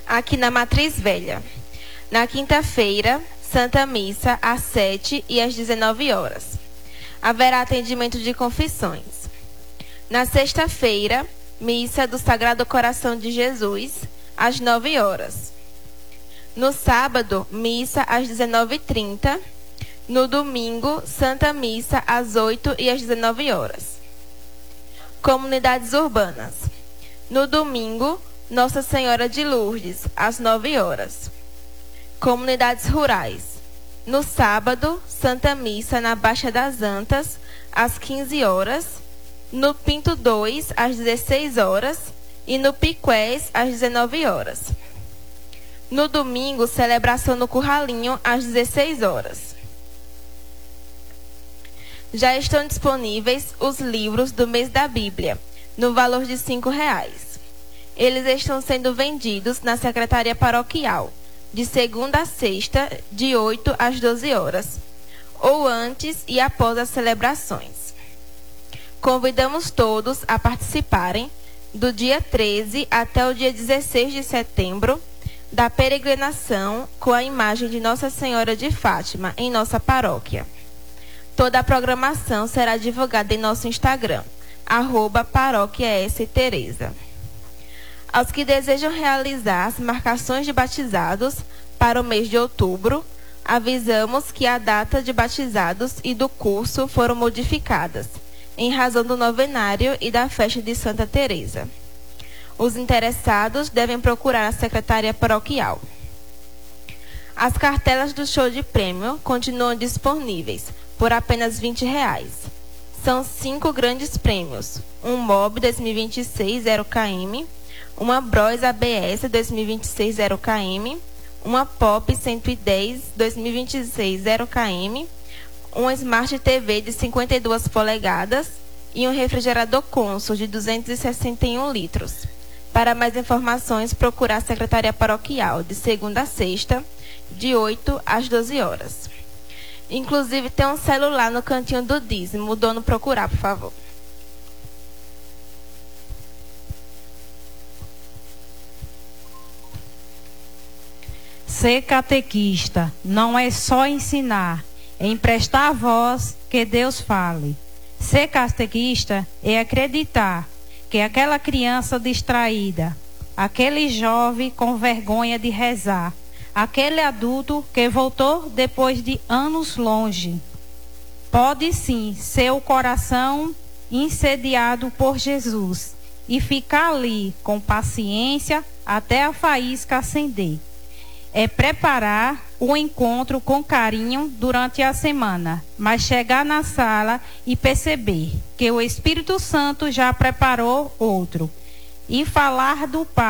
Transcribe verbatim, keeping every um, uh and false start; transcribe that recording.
aqui na Matriz Velha. Na quinta-feira, Santa Missa às sete e às dezenove horas. Haverá atendimento de confissões. Na sexta-feira, Missa do Sagrado Coração de Jesus, às nove horas. No sábado, missa às dezenove e trinta. No domingo, Santa Missa às oito e às dezenove horas. Comunidades urbanas. No domingo, Nossa Senhora de Lourdes, às nove horas. Comunidades rurais. No sábado, Santa Missa na Baixa das Antas, às quinze horas. No Pinto dois, às dezesseis horas. E no Piqués, às dezenove horas. No domingo, celebração no Curralinho, às dezesseis horas. Já estão disponíveis os livros do mês da Bíblia, no valor de cinco reais. Eles estão sendo vendidos na Secretaria Paroquial, de segunda a sexta, de oito às doze horas, ou antes e após as celebrações. Convidamos todos a participarem do dia treze até o dia dezesseis de setembro, da peregrinação com a imagem de Nossa Senhora de Fátima em nossa paróquia. Toda a programação será divulgada em nosso Instagram, arroba paróquia S Teresa. Aos que desejam realizar as marcações de batizados para o mês de outubro, avisamos que a data de batizados e do curso foram modificadas, em razão do novenário e da festa de Santa Teresa. Os interessados devem procurar a secretaria paroquial. As cartelas do show de prêmio continuam disponíveis por apenas vinte reais. São cinco grandes prêmios: um Mob dois mil e vinte e seis zero km, uma Bros A B S dois mil e vinte e seis zero km, uma Pop cento e dez dois mil e vinte e seis zero km, uma Smart T V de cinquenta e duas polegadas e um refrigerador Consul de duzentos e sessenta e um litros. Para mais informações, procurar a Secretaria Paroquial, de segunda a sexta, de oito às doze horas. Inclusive, tem um celular no cantinho do dízimo. O dono procurar, por favor. Ser catequista não é só ensinar, é emprestar a voz que Deus fale. Ser catequista é acreditar que aquela criança distraída, aquele jovem com vergonha de rezar, aquele adulto que voltou depois de anos longe, pode sim ser o coração incendiado por Jesus e ficar ali com paciência até a faísca acender. É preparar o encontro com carinho durante a semana, mas chegar na sala e perceber que o Espírito Santo já preparou outro. E falar do Pai